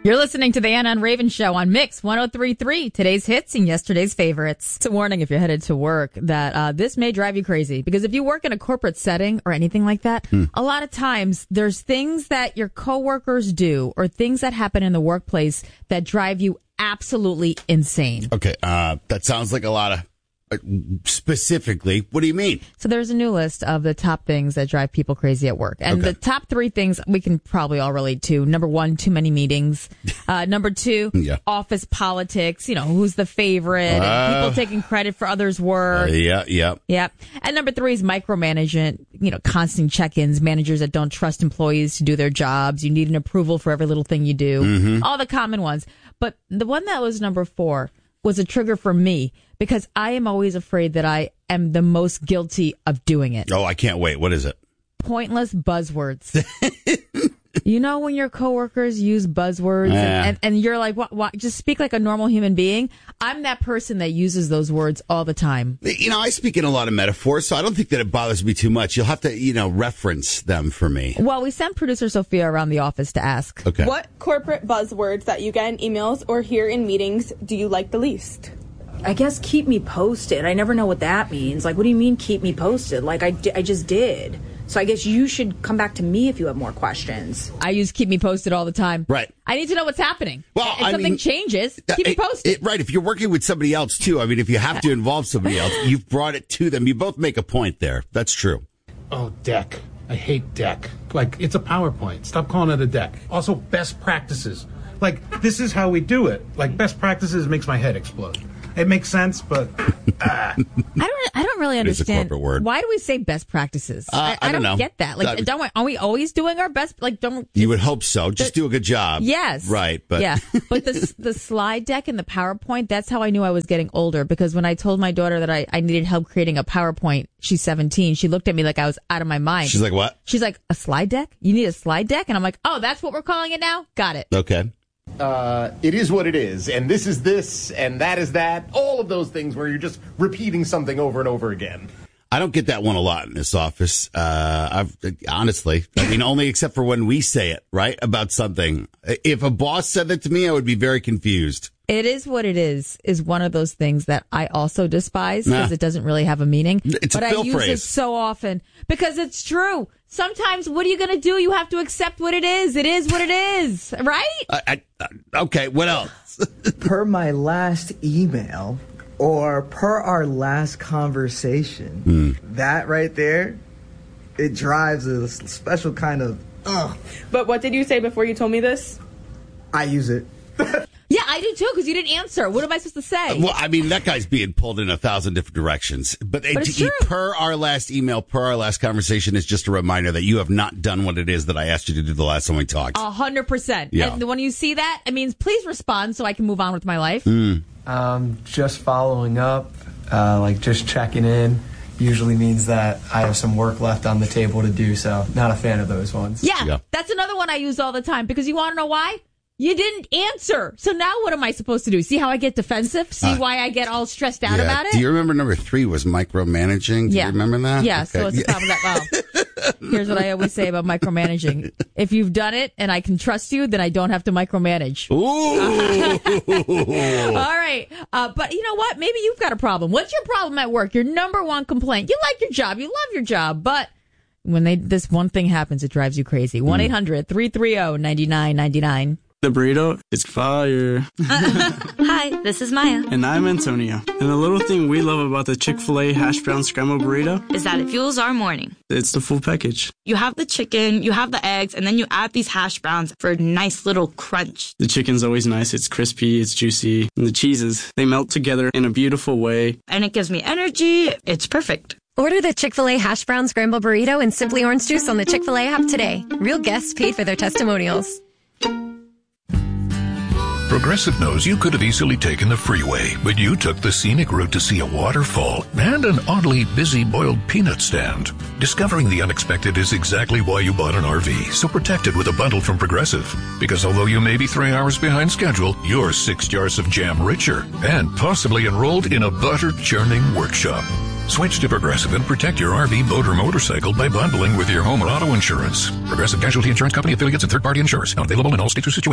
You're listening to the Anna and Raven Show on Mix 103.3, today's hits and yesterday's favorites. It's a warning if you're headed to work that this may drive you crazy. Because if you work in a corporate setting or anything like that, a lot of times there's things that your coworkers do or things that happen in the workplace that drive you absolutely insane. Okay, that sounds like a lot of... Specifically, what do you mean? So there's a new list of the top things that drive people crazy at work. And the top three things we can probably all relate to. Number one, too many meetings. Number two, office politics. You know, who's the favorite? And people taking credit for others' work. Yeah. And number three is micromanagement. You know, constant check-ins, managers that don't trust employees to do their jobs. You need an approval for every little thing you do. All the common ones. But the one that was number 4 was a trigger for me because I am always afraid that I am the most guilty of doing it. Oh, I can't wait. What is it? Pointless buzzwords. You know when your coworkers use buzzwords and you're like, what? Just speak like a normal human being. I'm that person that uses those words all the time. You know, I speak in a lot of metaphors, so I don't think that it bothers me too much. You'll have to, reference them for me. Well, we sent producer Sophia around the office to ask. Okay. What corporate buzzwords that you get in emails or hear in meetings do you like the least? I guess keep me posted. I never know what that means. Like, what do you mean keep me posted? Like, I just did. So I guess you should come back to me if you have more questions. I use keep me posted all the time. Right. I need to know what's happening. Well, if something changes, keep me posted. Right. If you're working with somebody else, too, I mean, if you have to involve somebody else, you've brought it to them. You both make a point there. That's true. Oh, deck. I hate deck. Like, it's a PowerPoint. Stop calling it a deck. Also, best practices. Like, this is how we do it. Like, best practices makes my head explode. It makes sense, but I don't really understand. It's a corporate word. Why do we say best practices? I don't know. Get that. Like, are we always doing our best? Like, you would hope so. Just do a good job. Yes. Right. But yeah. But the slide deck and the PowerPoint, that's how I knew I was getting older. Because when I told my daughter that I needed help creating a PowerPoint, she's 17. She looked at me like I was out of my mind. She's like, what? She's like, a slide deck? You need a slide deck? And I'm like, oh, that's what we're calling it now? Got it. Okay. It is what it is, and this is this, and that is that. All of those things where you're just repeating something over and over again. I don't get that one a lot in this office. Honestly, I mean, only except for when we say it, right, about something. If a boss said that to me, I would be very confused. It is what it is one of those things that I also despise because it doesn't really have a meaning. It's but a fill I use phrase. it so often because it's true. Sometimes what are you going to do? You have to accept what it is. It is what it is, right? Okay, what else? Per my last email or per our last conversation, that right there, it drives a special kind of, But what did you say before you told me this? I use it. Yeah, I do too, because you didn't answer. What am I supposed to say? Well, I mean, that guy's being pulled in 1,000 different directions. But it's true. Per our last email, per our last conversation, is just a reminder that you have not done what it is that I asked you to do the last time we talked. 100%. Yeah. And when you see that, it means please respond so I can move on with my life. Just following up, like just checking in. Usually means that I have some work left on the table to do, so not a fan of those ones. Yeah, that's another one I use all the time because you want to know why? You didn't answer. So now what am I supposed to do? See how I get defensive? See why I get all stressed out about it? Do you remember number 3 was micromanaging? Do you remember that? Yeah, Okay. so it's a problem that, here's what I always say about micromanaging. If you've done it and I can trust you, then I don't have to micromanage. Ooh. All right. But you know what? Maybe you've got a problem. What's your problem at work? Your number one complaint. You like your job. You love your job. But when this one thing happens, it drives you crazy. 1-800-330-9999. The burrito is fire. Hi, this is Maya. And I'm Antonio. And the little thing we love about the Chick-fil-A hash brown scrambled burrito is that it fuels our morning. It's the full package. You have the chicken, you have the eggs, and then you add these hash browns for a nice little crunch. The chicken's always nice. It's crispy, it's juicy. And the cheeses, they melt together in a beautiful way. And it gives me energy. It's perfect. Order the Chick-fil-A hash brown scrambled burrito and Simply Orange Juice on the Chick-fil-A app today. Real guests paid for their testimonials. Progressive knows you could have easily taken the freeway, but you took the scenic route to see a waterfall and an oddly busy boiled peanut stand. Discovering the unexpected is exactly why you bought an RV, so protect it with a bundle from Progressive. Because although you may be 3 hours behind schedule, you're 6 jars of jam richer and possibly enrolled in a butter-churning workshop. Switch to Progressive and protect your RV, boat, or motorcycle by bundling with your home or auto insurance. Progressive Casualty Insurance Company affiliates and third-party insurers. Not available in all states or situations.